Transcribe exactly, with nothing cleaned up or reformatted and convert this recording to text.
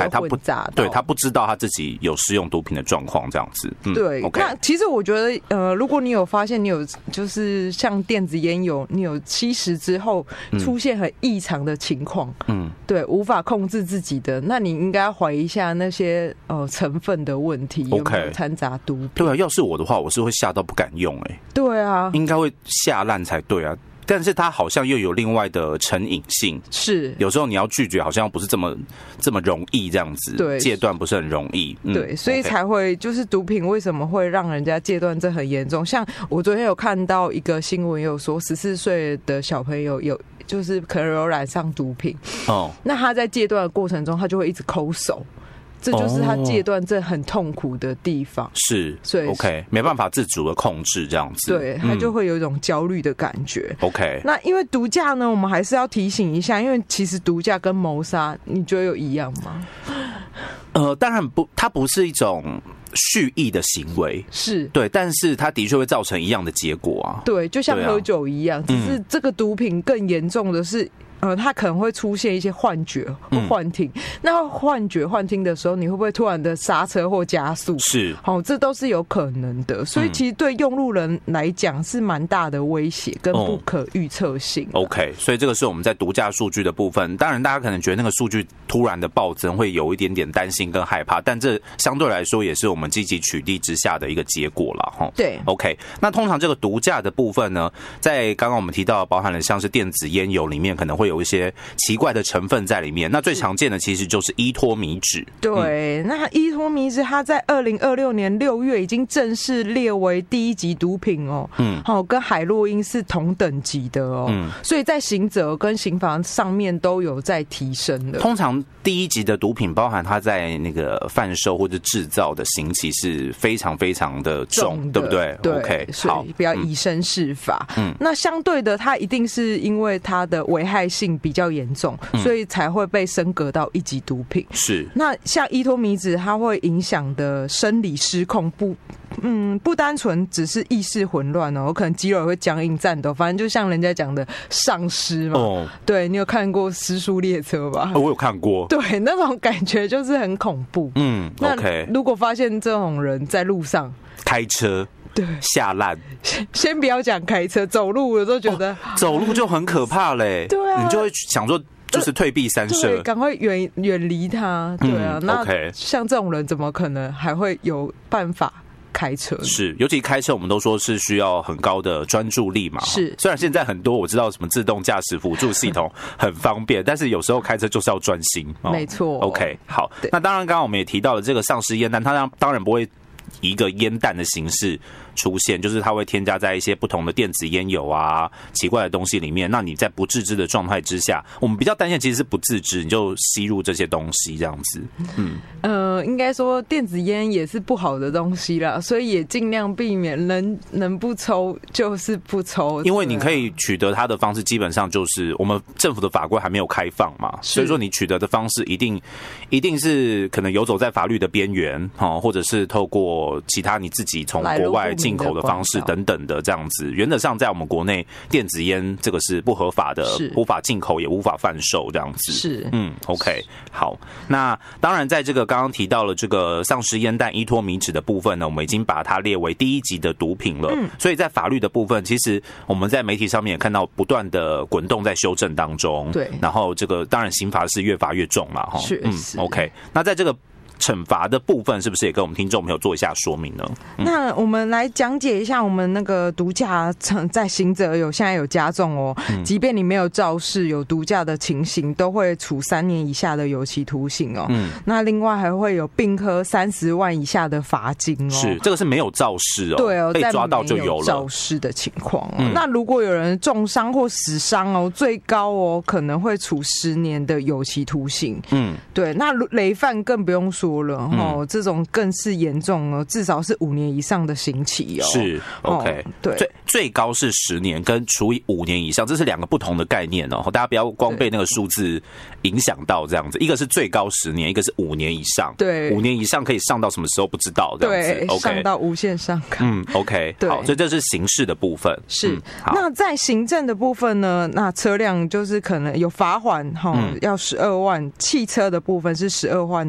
他不对他不知道他自己有使用毒品的状况，这样子。嗯、 对， okay 那其实我觉得，呃，如果你有发现你有就是像电子烟有你有吸食之后出现很异常的情况，嗯，对，无法控制自己的，那你应该要怀疑一下那些呃成分的问题有没有掺杂毒品。 对啊，要是我的话，我是会吓到不敢用、欸，哎， 对啊， 应该会吓烂才对啊。但是它好像又有另外的成瘾性， 是有时候你要拒绝，好像不是这么这么容易，这样子，对，戒断不是很容易， 嗯、对，所以才会就是毒品为什么会让人家戒断，这很严重。像我昨天有看到一个新闻，有说十四岁的小朋友有就是可能有染上毒品，哦，那他在戒断的过程中，他就会一直抠手。这就是他戒断症很痛苦的地方，哦、 是，所以 OK 没办法自主的控制这样子， 对，他就会有一种焦虑的感觉。 嗯、OK， 那因为毒驾呢，我们还是要提醒一下，因为其实毒驾跟谋杀，你觉得有一样吗？ 呃，当然不，它不是一种蓄意的行为， 是对，但是它的确会造成一样的结果啊。 对，就像喝酒一样，啊、只是这个毒品更严重的是。呃，它可能会出现一些幻觉或幻听。嗯、那幻觉、幻听的时候，你会不会突然的刹车或加速？ 是， 好、哦，这都是有可能的。所以其实对用路人来讲是蛮大的威胁跟不可预测性、 哦。OK， 所以这个是我们在毒驾数据的部分。当然，大家可能觉得那个数据突然的暴增，会有一点点担心跟害怕，但这相对来说也是我们积极取缔之下的一个结果了哈。 对 ，OK。那通常这个毒驾的部分呢，在刚刚我们提到，包含了像是电子烟油里面可能会有一些奇怪的成分在里面，那最常见的其实就是依托米酯。 对，嗯、那依托米酯它在二零二六年六月已经正式列为第一级毒品哦，嗯，好、哦，跟海洛因是同等级的哦，嗯，所以在刑责跟刑罚上面都有在提升的。 通常第一级的毒品，包含它在那个贩售或者制造的刑期是非常非常的重，重的对不对？ 对 ，OK， 好，不要以身试法。嗯，那相对的，它一定是因为它的危害性比较严重，所以才会被升格到一级毒品。 是， 那像依托米酯，它会影响的生理失控，不，嗯，不单纯只是意识混乱哦，可能肌肉会僵硬颤抖，反正就像人家讲的丧尸嘛。哦，对，你有看过《失速列车》吧？ 我有看过。 对，那种感觉就是很恐怖。 嗯 ，OK。 那如果发现这种人在路上开车。 对， 下烂。 先不要讲开车，走路我都觉得、 哦、走路就很可怕嘞。 对啊， 你就会想说，就是退避三舍， 赶快远远离他。对啊，嗯、那 OK 像这种人怎么可能还会有办法开车？ 是，尤其开车，我们都说是需要很高的专注力嘛。 是， 虽然现在很多我知道什么自动驾驶辅助系统很方便，但是有时候开车就是要专心。哦、 没错。 OK， 好。那当然，刚刚我们也提到了这个丧尸烟弹，它当然不会以一个烟弹的形式出现，就是它会添加在一些不同的电子烟油啊、奇怪的东西里面。那你在不自知的状态之下，我们比较担心其实是不自知，你就吸入这些东西这样子。嗯， 呃，应该说电子烟也是不好的东西啦，所以也尽量避免，能能不抽就是不抽。 因为你可以取得它的方式，基本上就是我们政府的法规还没有开放嘛，所以说你取得的方式一定一定是可能游走在法律的边缘，或者是透过其他你自己从国外进口的方式等等的这样子。原则上在我们国内电子烟这个是不合法的，无法进口也无法贩售这样子。 是， 嗯 ，OK， 好。那当然在这个刚刚提到了这个丧尸烟弹依托米酯的部分呢，我们已经把它列为第一级的毒品了。嗯，所以在法律的部分，其实我们在媒体上面也看到不断的滚动在修正当中。 对， 然后这个当然刑罚是越罚越重了哈。 是， 嗯 ，OK。那在这个惩罚的部分，是不是也跟我们听众朋友做一下说明呢？ 嗯、那我们来讲解一下，我们那个毒驾在刑责有现在有加重哦，嗯、即便你没有肇事有毒驾的情形，都会处三年以下的有期徒刑哦。嗯，那另外还会有并科三十万以下的罚金哦。 是，这个是没有肇事哦， 对哦， 被抓到就有了肇事的情况、哦嗯。那如果有人重伤或死伤哦，最高哦可能会处十年的有期徒刑。嗯，对，那累犯更不用说。了哦，嗯、这种更是严重哦，至少是五年以上的刑期哦。 是 ，OK，、哦、对，最最高是十年，跟除以五年以上，这是两个不同的概念哦。大家不要光被那个数字影响到这样子，一个是最高十年，一个是五年以上。 对， 五年以上可以上到什么时候不知道这样子。 对 ，OK， 上到无限上纲。 嗯 ，OK， 好，所以这是刑事的部分。 是，嗯、那在行政的部分呢？那车辆就是可能有罚款哈，嗯、要十二万；汽车的部分是十二万。